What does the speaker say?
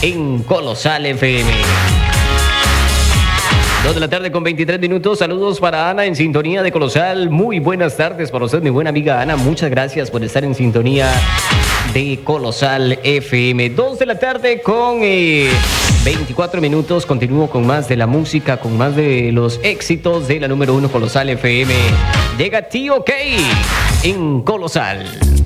en Colosal FM. 2 de la tarde con 23 minutos. Saludos para Ana en sintonía de Colosal. Muy buenas tardes para usted, mi buena amiga Ana. Muchas gracias por estar en sintonía de Colosal FM. 2 de la tarde con 24 minutos. Continúo con más de la música, con más de los éxitos de la número 1 Colosal FM. Llega T.O.K. en Colosal.